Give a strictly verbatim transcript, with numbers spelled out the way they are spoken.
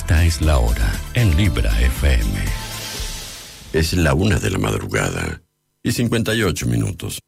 Esta es la hora en Libra F M. Es la una de la madrugada y cincuenta y ocho minutos.